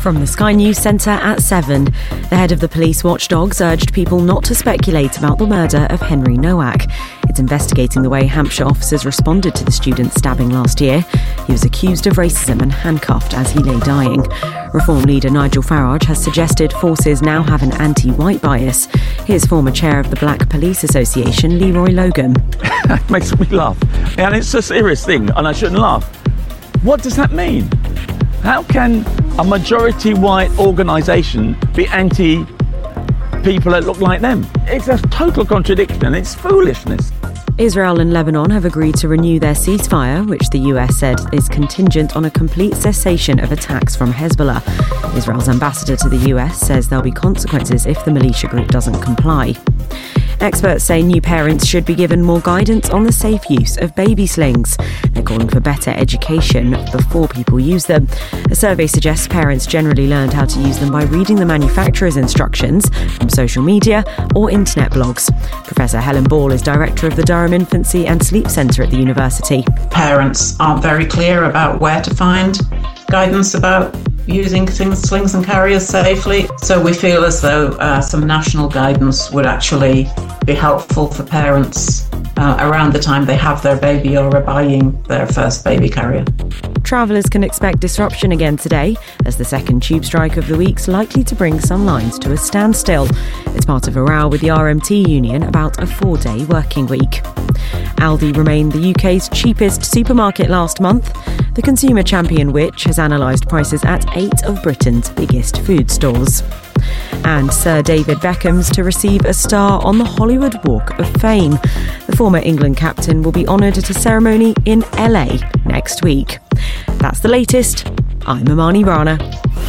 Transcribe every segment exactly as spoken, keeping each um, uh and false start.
From the Sky News Centre at seven, the head of the police watchdogs urged people not to speculate about the murder of Henry Nowak. It's investigating the way Hampshire officers responded to the student stabbing last year. He was accused of racism and handcuffed as he lay dying. Reform leader Nigel Farage has suggested forces now have an anti-white bias. Here's former chair of the Black Police Association, Leroy Logan. It makes me laugh. And it's a serious thing, and I shouldn't laugh. What does that mean? How can a majority white organisation be anti people that look like them? It's a total contradiction. It's foolishness. Israel and Lebanon have agreed to renew their ceasefire, which the U S said is contingent on a complete cessation of attacks from Hezbollah. Israel's ambassador to the U S says there'll be consequences if the militia group doesn't comply. Experts say new parents should be given more guidance on the safe use of baby slings. They're calling for better education before people use them. A survey suggests parents generally learned how to use them by reading the manufacturer's instructions from social media or internet blogs. Professor Helen Ball is director of the Durham Infancy and Sleep Centre at the university. Parents aren't very clear about where to find guidance about using things, slings and carriers safely. So we feel as though uh, some national guidance would actually be helpful for parents uh, around the time they have their baby or are buying their first baby carrier. Travellers can expect disruption again today, as the second tube strike of the week's likely to bring some lines to a standstill. It's part of a row with the R M T union about a four-day working week. Aldi remained the U K's cheapest supermarket last month. The consumer champion Which has analysed prices at eight of Britain's biggest food stores. And Sir David Beckham's to receive a star on the Hollywood Walk of Fame. The former England captain will be honoured at a ceremony in L A next week. That's the latest. I'm Amani Rana.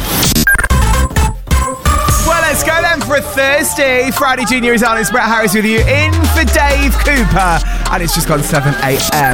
Well, let's go then for a Thursday. Friday Junior is on. It's Brett Harris with you in for Dave Cooper. And it's just gone seven a.m.